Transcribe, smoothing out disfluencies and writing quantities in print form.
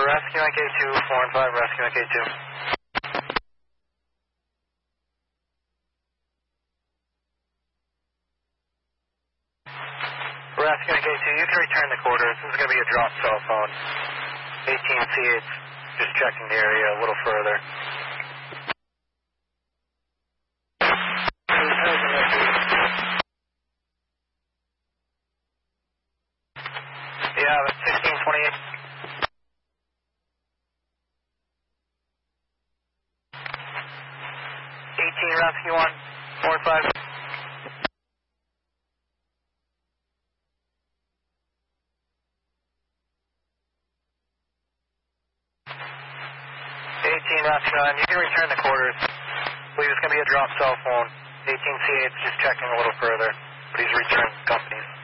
Rescue NK2, 4 and 5, Rescue NK2. Rescue NK2, you can return the quarters. This is going to be a drop cell phone. 18C8, just checking the area a little further. Yeah, it's 1628. 18 Rescue 1, 4 and 5. 18 Rescue 1, you can return the quarters. I believe it's going to be a drop cell phone. 18C8 is just checking a little further, but he's returned companies.